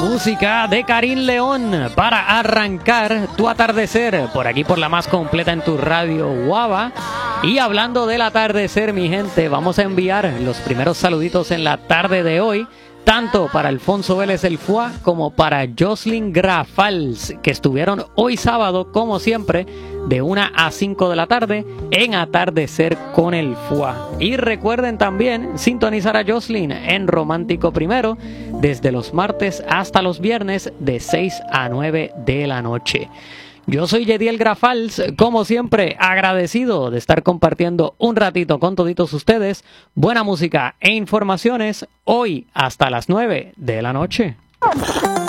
Música de Karim León para arrancar tu atardecer por aquí por la más completa en tu radio Guava. Y hablando del atardecer, mi gente, vamos a enviar los primeros saluditos en la tarde de hoy, tanto para Alfonso Vélez el Fua como para Jocelyn Grafals, que estuvieron hoy sábado, como siempre, de 1 a 5 de la tarde en Atardecer con el Fua. Y recuerden también sintonizar a Jocelyn en Romántico Primero desde los martes hasta los viernes de 6 a 9 de la noche. Yo soy Yediel Grafals, como siempre, agradecido de estar compartiendo un ratito con toditos ustedes, buena música e informaciones, hoy hasta las 9 de la noche.